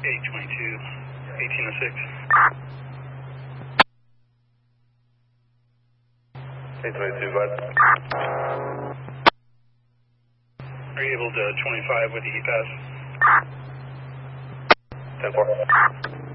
822, 1806. 822, bud. Are you able to 25 with the E-Pass? 10-4.